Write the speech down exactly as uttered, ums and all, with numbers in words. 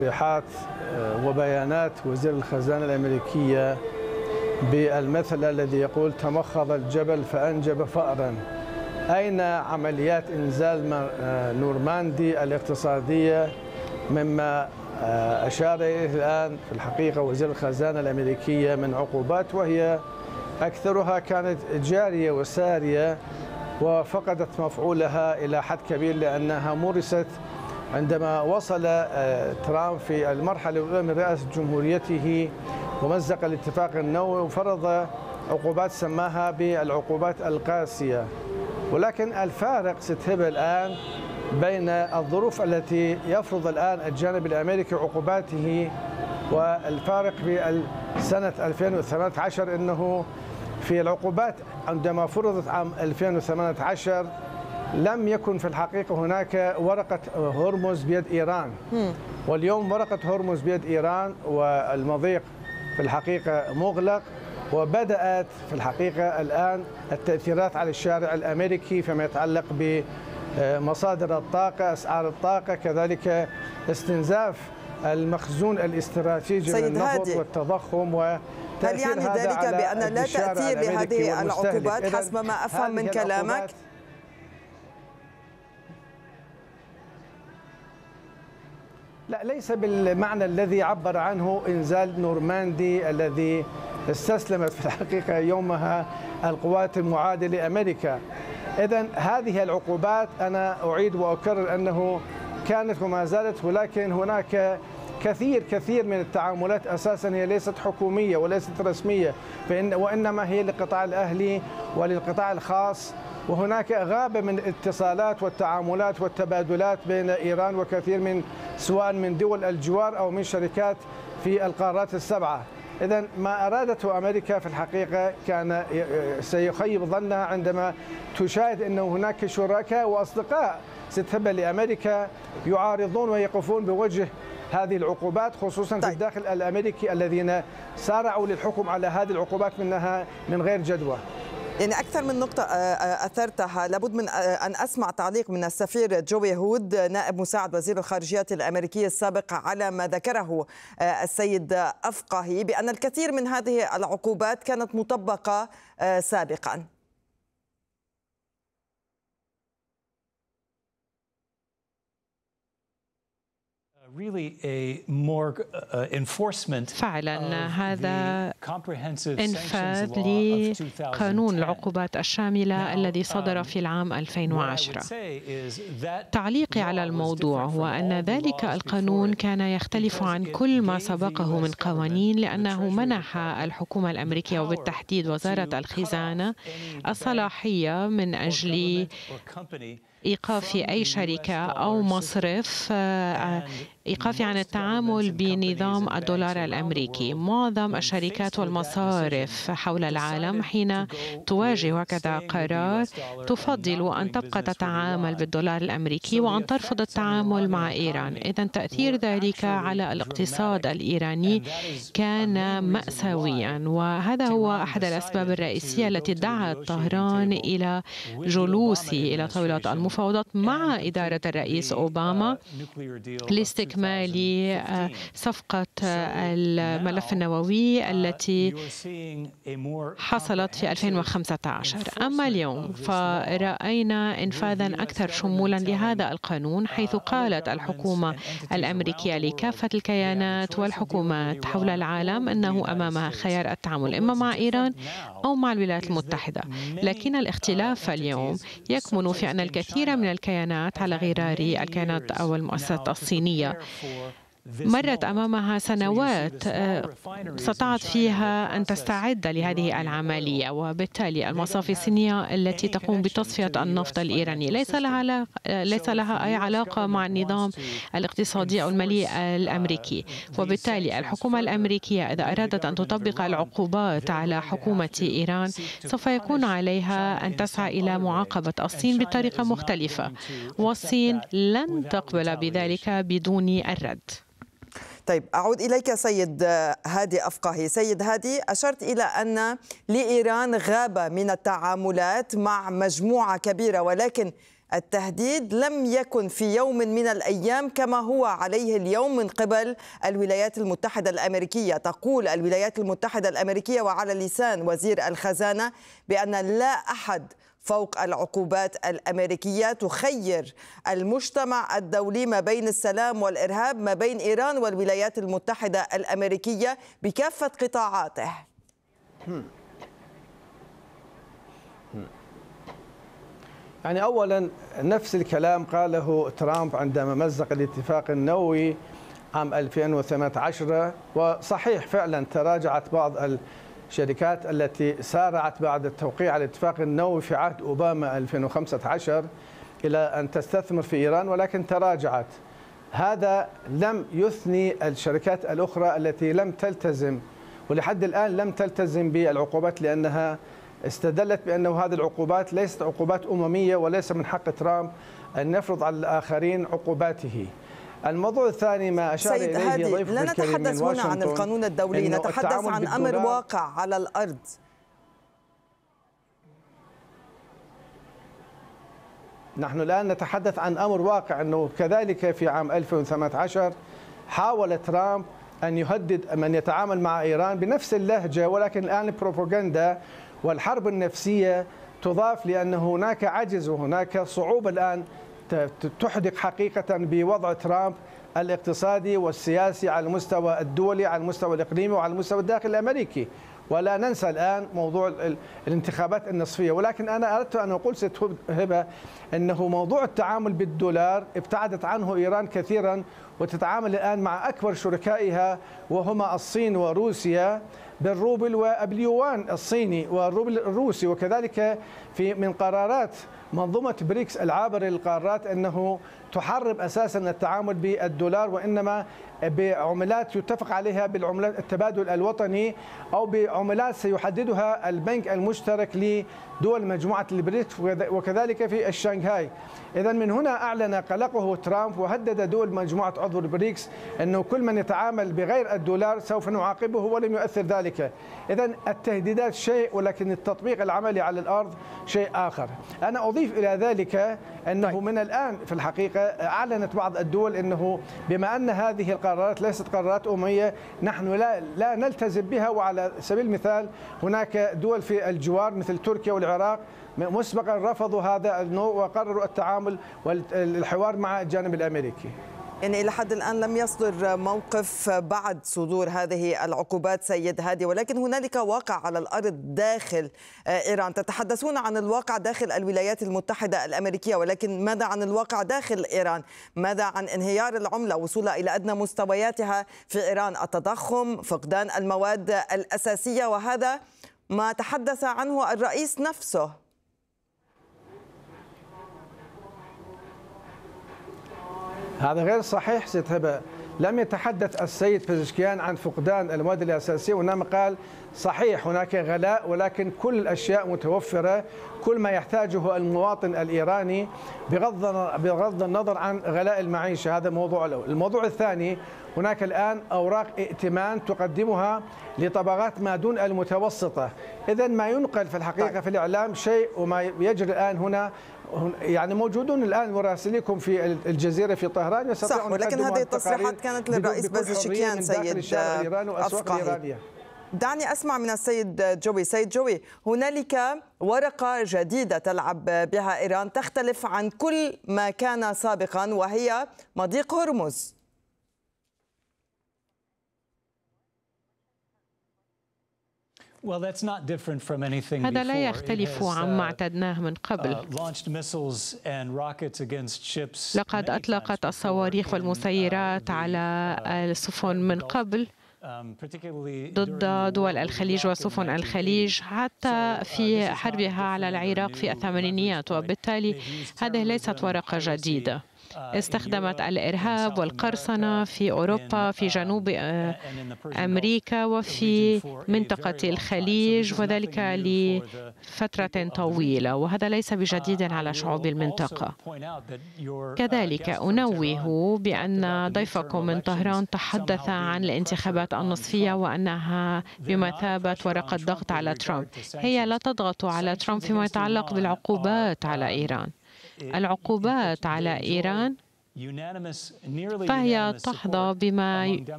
تصريحات وبيانات وزير الخزانة الأمريكية بالمثل الذي يقول تمخض الجبل فأنجب فأرا. أين عمليات إنزال نورماندي الاقتصادية مما أشار إليه الآن في الحقيقة وزير الخزانة الأمريكية من عقوبات، وهي أكثرها كانت جارية وسارية وفقدت مفعولها إلى حد كبير لأنها مورست عندما وصل ترامب في المرحلة الأولى من رئاسة جمهوريته ومزق الاتفاق النووي وفرض عقوبات سماها بالعقوبات القاسية. ولكن الفارق ستهب الآن بين الظروف التي يفرض الآن الجانب الأمريكي عقوباته والفارق في سنة ألفين وثمانية عشر، أنه في العقوبات عندما فرضت عام ألفين وثمانية عشر لم يكن في الحقيقة هناك ورقة هرمز بيد إيران، واليوم ورقة هرمز بيد إيران والمضيق في الحقيقة مغلق، وبدأت في الحقيقة الآن التأثيرات على الشارع الأمريكي فيما يتعلق بمصادر الطاقة، أسعار الطاقة، كذلك استنزاف المخزون الاستراتيجي من النفط والتضخم. و هل يعني ذلك بأن لا تأثير لهذه العقوبات حسب ما أفهم من كلامك؟ لا، ليس بالمعنى الذي عبر عنه إنزال نورماندي الذي استسلمت في الحقيقة يومها القوات المعادية لأمريكا. إذن هذه العقوبات أنا أعيد وأكرر أنه كانت وما زالت، ولكن هناك كثير كثير من التعاملات أساسا هي ليست حكومية وليست رسمية، فإن وإنما هي للقطاع الأهلي وللقطاع الخاص، وهناك غابة من الاتصالات والتعاملات والتبادلات بين إيران وكثير من سواء من دول الجوار أو من شركات في القارات السبعة. إذن ما أرادته أمريكا في الحقيقة كان سيخيب ظنها عندما تشاهد أنه هناك شركاء وأصدقاء ستهب لأمريكا يعارضون ويقفون بوجه هذه العقوبات، خصوصا في الداخل الأمريكي الذين سارعوا للحكم على هذه العقوبات منها من غير جدوى. يعني أكثر من نقطة أثرتها، لابد من أن أسمع تعليق من السفير جو يهود نائب مساعد وزير الخارجية الأمريكي السابق على ما ذكره السيد أفقهي بأن الكثير من هذه العقوبات كانت مطبقة سابقا. فعلا هذا إنفاذ لقانون العقوبات الشاملة الذي صدر في العام ألفين وعشرة. تعليقي على الموضوع هو أن ذلك القانون كان يختلف عن كل ما سبقه من قوانين، لأنه منح الحكومة الأمريكية وبالتحديد وزارة الخزانة الصلاحية من أجل إيقاف أي شركة أو مصرف إيقاف عن التعامل بنظام الدولار الأمريكي. معظم الشركات والمصارف حول العالم حين تواجه هكذا قرار تفضل أن تبقى تتعامل بالدولار الأمريكي وأن ترفض التعامل مع إيران. إذن تأثير ذلك على الاقتصاد الإيراني كان مأساويا، وهذا هو أحد الأسباب الرئيسية التي دعت طهران إلى جلوسي إلى طاولة المفاوضات مع إدارة الرئيس أوباما لاستكمال صفقة الملف النووي التي حصلت في ألفين وخمسة عشر. أما اليوم فرأينا إنفاذا أكثر شمولا لهذا القانون، حيث قالت الحكومة الأمريكية لكافة الكيانات والحكومات حول العالم أنه أمامها خيار التعامل إما مع إيران أو مع الولايات المتحدة. لكن الاختلاف اليوم يكمن في أن الكثير من الكيانات على غرار الكيانات أو المؤسسات الصينية مرت أمامها سنوات استطاعت فيها أن تستعد لهذه العملية، وبالتالي المصافي الصينية التي تقوم بتصفية النفط الإيراني ليس لها ليس لها أي علاقة مع النظام الاقتصادي أو المالي الأمريكي. وبالتالي الحكومة الأمريكية إذا أرادت أن تطبق العقوبات على حكومة إيران سوف يكون عليها أن تسعى إلى معاقبة الصين بطريقة مختلفة، والصين لن تقبل بذلك بدون الرد. طيب، أعود إليك سيد هادي أفقهي. سيد هادي، أشرت إلى أن لإيران غابة من التعاملات مع مجموعة كبيرة، ولكن التهديد لم يكن في يوم من الأيام كما هو عليه اليوم من قبل الولايات المتحدة الأمريكية. تقول الولايات المتحدة الأمريكية وعلى لسان وزير الخزانة بأن لا أحد فوق العقوبات الأمريكية تخير المجتمع الدولي ما بين السلام والإرهاب، ما بين إيران والولايات المتحدة الأمريكية بكافة قطاعاته. يعني أولا نفس الكلام قاله ترامب عندما مزق الاتفاق النووي عام ألفين وثمانية عشر، وصحيح فعلا تراجعت بعض الشركات التي سارعت بعد التوقيع على الاتفاق النووي في عهد أوباما ألفين وخمسة عشر إلى أن تستثمر في إيران، ولكن تراجعت. هذا لم يثني الشركات الأخرى التي لم تلتزم ولحد الآن لم تلتزم بالعقوبات، لأنها استدلت بأنه هذه العقوبات ليست عقوبات أممية وليس من حق ترامب أن يفرض على الآخرين عقوباته. الموضوع الثاني ما أشار سيد إليه هادي، ضيف لا نتحدث هنا عن القانون الدولي، نتحدث عن أمر واقع على الأرض. نحن الآن نتحدث عن أمر واقع، أنه كذلك في عام ألفين وثمانية عشر حاول ترامب أن يهدد من يتعامل مع إيران بنفس اللهجة، ولكن الآن البروباغندا والحرب النفسية تضاف، لأن هناك عجز وهناك صعوبة الآن تحدق حقيقة بوضع ترامب الاقتصادي والسياسي على المستوى الدولي، على المستوى الإقليمي وعلى المستوى الداخلي الأمريكي. ولا ننسى الآن موضوع الانتخابات النصفية. ولكن أنا أردت أن أقول ست هبة أنه موضوع التعامل بالدولار ابتعدت عنه إيران كثيرا، وتتعامل الآن مع أكبر شركائها وهما الصين وروسيا بالروبل وباليوان الصيني والروبل الروسي. وكذلك في من قرارات منظومة بريكس العابرة للقارات أنه تحرم أساسا التعامل بالدولار، وإنما بعملات يتفق عليها بالعملات التبادل الوطني أو بعملات سيحددها البنك المشترك لدول مجموعة البريكس، وكذلك في الشنغهاي. إذا من هنا أعلن قلقه ترامب وهدد دول مجموعة عضو البريكس أنه كل من يتعامل بغير الدولار سوف نعاقبه، ولم يؤثر ذلك. إذا التهديدات شيء، ولكن التطبيق العملي على الأرض شيء آخر. أنا أضيف إلى ذلك أنه من الآن في الحقيقة أعلنت بعض الدول أنه بما أن هذه القرارات ليست قرارات أممية نحن لا لا نلتزم بها. وعلى سبيل المثال هناك دول في الجوار مثل تركيا والعراق مسبقا رفضوا هذا النوع وقرروا التعامل والحوار مع الجانب الأمريكي. يعني إلى حد الآن لم يصدر موقف بعد صدور هذه العقوبات سيد هادي، ولكن هنالك واقع على الأرض داخل إيران. تتحدثون عن الواقع داخل الولايات المتحدة الأمريكية، ولكن ماذا عن الواقع داخل إيران؟ ماذا عن انهيار العملة وصولها إلى أدنى مستوياتها في إيران، التضخم، فقدان المواد الأساسية، وهذا ما تحدث عنه الرئيس نفسه. هذا غير صحيح ست هبة. لم يتحدث السيد بيزشكيان عن فقدان المواد الأساسية، وإنما قال صحيح هناك غلاء ولكن كل الأشياء متوفرة، كل ما يحتاجه المواطن الإيراني بغض بغض النظر عن غلاء المعيشة. هذا موضوع الأول. الموضوع الثاني، هناك الآن أوراق ائتمان تقدمها لطبقات ما دون المتوسطة. إذا ما ينقل في الحقيقة في الإعلام شيء، وما يجري الآن هنا يعني موجودون الآن مراسليكم في الجزيرة في طهران يستطيعون صح، ولكن هذه التصريحات كانت للرئيس بيزشكيان سيد أفقاهي. دعني أسمع من السيد جوي. سيد جوي، هنالك ورقة جديدة تلعب بها إيران تختلف عن كل ما كان سابقا، وهي مضيق هرمز. هذا لا يختلف عما اعتدناه من قبل. لقد أطلقت الصواريخ والمسيرات على السفن من قبل ضد دول الخليج وسفن الخليج، حتى في حربها على العراق في الثمانينيات، وبالتالي هذه ليست ورقة جديدة. استخدمت الإرهاب والقرصنة في أوروبا، في جنوب أمريكا وفي منطقة الخليج، وذلك لفترة طويلة، وهذا ليس بجديد على شعوب المنطقة. كذلك أنوه بأن ضيفكم من طهران تحدث عن الانتخابات النصفية وأنها بمثابة ورقة ضغط على ترامب. هي لا تضغط على ترامب فيما يتعلق بالعقوبات على إيران. العقوبات على إيران فهي تحظى بما